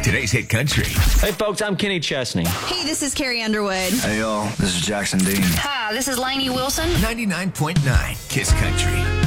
Today's Hit Country. Hey, folks, I'm Kenny Chesney. Hey, this is Carrie Underwood. Hey, y'all, this is Jackson Dean. Hi, this is Lainey Wilson. 99.9 Kiss Country.